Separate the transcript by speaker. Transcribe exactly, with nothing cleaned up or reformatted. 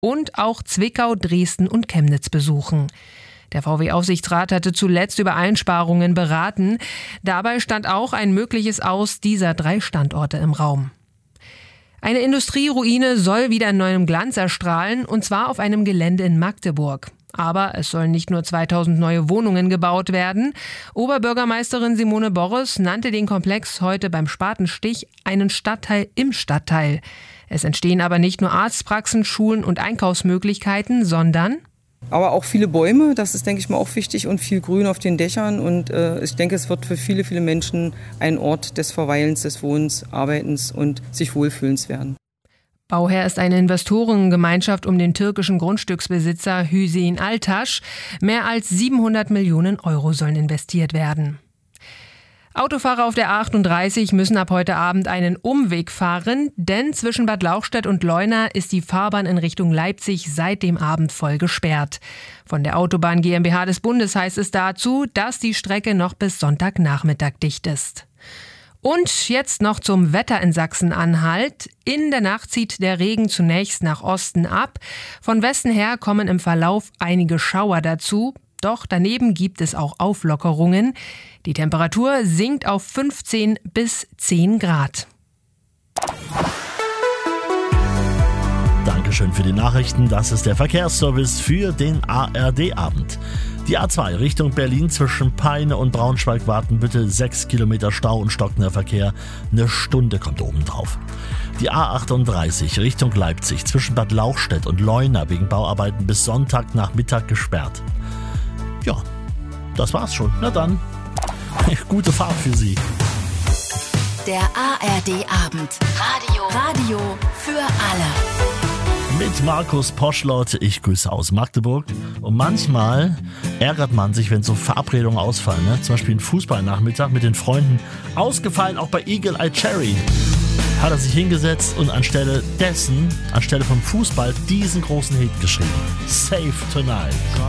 Speaker 1: und auch Zwickau, Dresden und Chemnitz besuchen. Der V W-Aufsichtsrat hatte zuletzt über Einsparungen beraten. Dabei stand auch ein mögliches Aus dieser drei Standorte im Raum. Eine Industrieruine soll wieder in neuem Glanz erstrahlen, und zwar auf einem Gelände in Magdeburg. Aber es sollen nicht nur zweitausend neue Wohnungen gebaut werden. Oberbürgermeisterin Simone Borres nannte den Komplex heute beim Spatenstich einen Stadtteil im Stadtteil. Es entstehen aber nicht nur Arztpraxen, Schulen und Einkaufsmöglichkeiten, sondern
Speaker 2: aber auch viele Bäume, das ist, denke ich mal, auch wichtig, und viel Grün auf den Dächern. Und äh, ich denke, es wird für viele, viele Menschen ein Ort des Verweilens, des Wohnens, Arbeitens und sich Wohlfühlens werden.
Speaker 1: Bauherr ist eine Investorengemeinschaft um den türkischen Grundstücksbesitzer Hüseyin Altaş. Mehr als siebenhundert Millionen Euro sollen investiert werden. Autofahrer auf der A achtunddreißig müssen ab heute Abend einen Umweg fahren, denn zwischen Bad Lauchstädt und Leuna ist die Fahrbahn in Richtung Leipzig seit dem Abend voll gesperrt. Von der Autobahn GmbH des Bundes heißt es dazu, dass die Strecke noch bis Sonntagnachmittag dicht ist. Und jetzt noch zum Wetter in Sachsen-Anhalt. In der Nacht zieht der Regen zunächst nach Osten ab. Von Westen her kommen im Verlauf einige Schauer dazu. Doch daneben gibt es auch Auflockerungen. Die Temperatur sinkt auf fünfzehn bis zehn Grad.
Speaker 3: Dankeschön für die Nachrichten. Das ist der Verkehrsservice für den A R D-Abend. Die A zwei Richtung Berlin zwischen Peine und Braunschweig warten bitte sechs Kilometer Stau und stockender Verkehr. Eine Stunde kommt oben drauf. Die A achtunddreißig Richtung Leipzig zwischen Bad Lauchstädt und Leuna wegen Bauarbeiten bis Sonntagnachmittag gesperrt. Ja, das war's schon. Na dann, gute Fahrt für Sie.
Speaker 4: Der A R D-Abend. Radio. Radio für alle.
Speaker 3: Mit Markus Poschlott. Ich grüße aus Magdeburg. Und manchmal ärgert man sich, wenn so Verabredungen ausfallen. Ne? Zum Beispiel ein Fußballnachmittag mit den Freunden. Ausgefallen, auch bei Eagle Eye Cherry. Hat er sich hingesetzt und anstelle dessen, anstelle vom Fußball, diesen großen Hit geschrieben. Save Tonight.